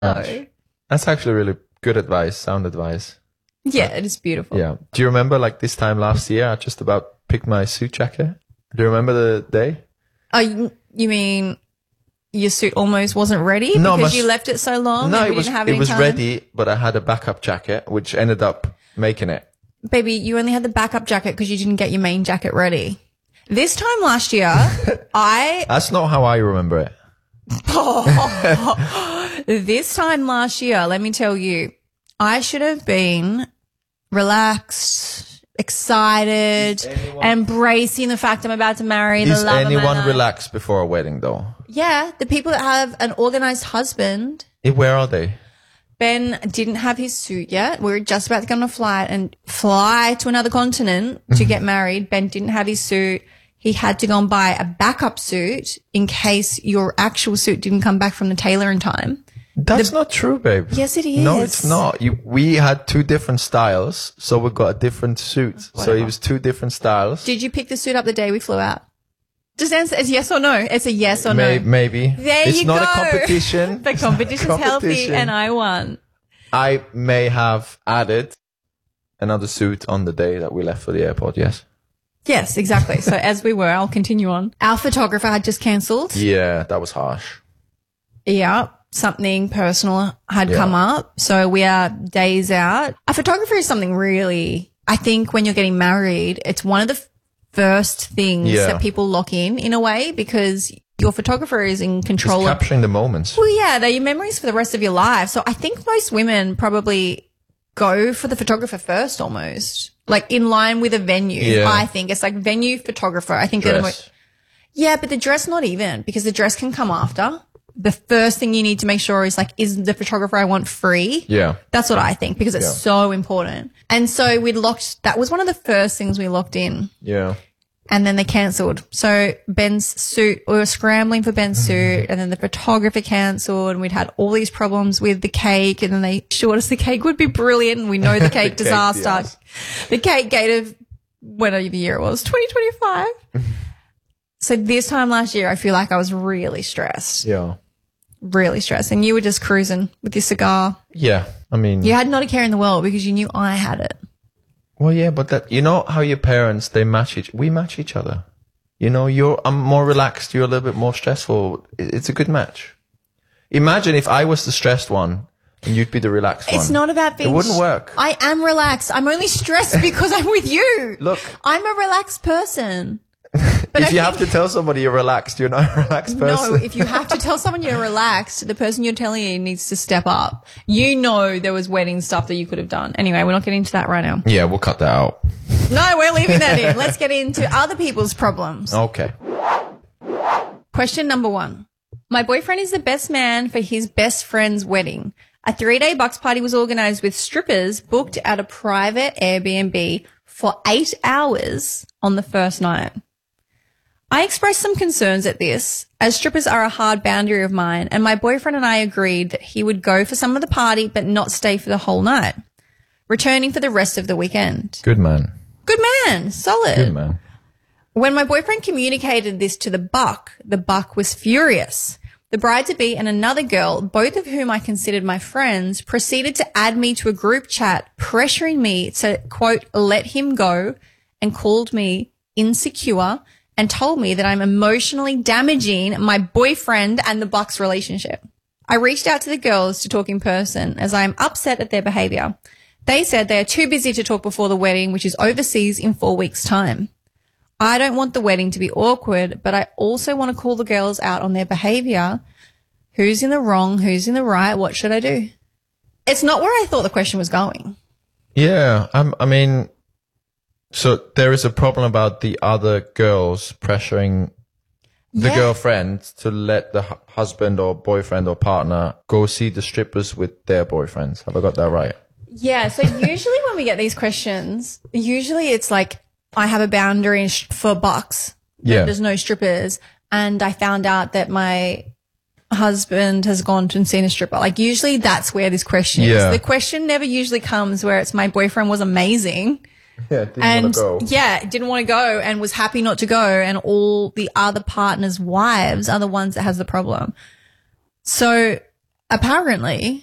No. That's actually really good advice, sound advice. Yeah, it is beautiful. Yeah. Do you remember like this time last year, I just about picked my suit jacket? Do you remember the day? Oh, you mean your suit almost wasn't ready No, because you left it so long? No, and we it was didn't have any time? ready, but I had a backup jacket, which ended up making it. Baby, you only had the backup jacket because you didn't get your main jacket ready. This time last year, That's not how I remember it. This time last year, let me tell you, I should have been relaxed, excited, embracing the fact I'm about to marry the love of my life. Is anyone relaxed before a wedding, though? Yeah, the people that have an organized husband. Where are they? Ben didn't have his suit yet. We were just about to go on a flight and fly to another continent to get married. Ben didn't have his suit. He had to go and buy a backup suit in case your actual suit didn't come back from the tailor in time. That's not true, babe. Yes, it is. No, it's not. We had two different styles, so we got a different suit. Whatever. So it was two different styles. Did you pick the suit up the day we flew out? Just answer as yes or no. It's a yes or no. Maybe. There it's you not go. a competition. The competition's healthy competition. and I won. I may have added another suit on the day that we left for the airport, yes. Yes, exactly. So as we were, I'll continue on. Our photographer had just cancelled. Yeah, that was harsh. Yeah, something personal had come up. So we are days out. A photographer is something really, I think when you're getting married, it's one of the first things that people lock in a way, because your photographer is in control Just capturing the moments. Well, yeah, they're your memories for the rest of your life. So I think most women probably go for the photographer first almost. Like in line with a venue, I think. It's like venue photographer. I think Dress. Yeah, but the dress not even, because the dress can come after. The first thing you need to make sure is like, is the photographer I want free? Yeah. That's what I think, because it's so important. And so that was one of the first things we locked in. Yeah. And then they cancelled. So Ben's suit, we were scrambling for Ben's suit, and then the photographer cancelled, and we'd had all these problems with the cake, and then they assured us the cake would be brilliant, and we know the cake disaster. Yes. The cake gate of whatever the year it was, 2025. So this time last year, I feel like I was really stressed. Yeah. Really stressed. And you were just cruising with your cigar. Yeah. I mean. You had not a care in the world because you knew I had it. Well, yeah, but that, you know how your parents, we match each other. You know, I'm more relaxed, you're a little bit more stressful. It's a good match. Imagine if I was the stressed one and you'd be the relaxed one. It's not about being... It wouldn't work. I am relaxed. I'm only stressed because I'm with you. Look. I'm a relaxed person. But if you have to tell somebody you're relaxed, you're not a relaxed person. No, if you have to tell someone you're relaxed, the person you're telling you needs to step up. You know there was wedding stuff that you could have done. Anyway, we're not getting into that right now. Yeah, we'll cut that out. No, we're leaving that in. Let's get into other people's problems. Okay. Question number 1. My boyfriend is the best man for his best friend's wedding. A 3-day bucks party was organised with strippers booked at a private Airbnb for 8 hours on the first night. I expressed some concerns at this, as strippers are a hard boundary of mine, and my boyfriend and I agreed that he would go for some of the party but not stay for the whole night, returning for the rest of the weekend. Good man. Good man. Solid. Good man. When my boyfriend communicated this to the buck was furious. The bride-to-be and another girl, both of whom I considered my friends, proceeded to add me to a group chat, pressuring me to, quote, let him go, and called me insecure and told me that I'm emotionally damaging my boyfriend and the buck's relationship. I reached out to the girls to talk in person as I am upset at their behavior. They said they are too busy to talk before the wedding, which is overseas in 4 weeks' time. I don't want the wedding to be awkward, but I also want to call the girls out on their behavior. Who's in the wrong? Who's in the right? What should I do? It's not where I thought the question was going. Yeah, I mean, so there is a problem about the other girls pressuring the girlfriend to let the husband or boyfriend or partner go see the strippers with their boyfriends. Have I got that right? Yeah, so usually when we get these questions, usually it's like, I have a boundary for bucks. Yeah. There's no strippers. And I found out that my husband has gone and seen a stripper. Like usually that's where this question is. The question never usually comes where it's my boyfriend was amazing. Yeah, didn't want to go. Yeah, didn't want to go and was happy not to go. And all the other partners' wives are the ones that has the problem. So Apparently,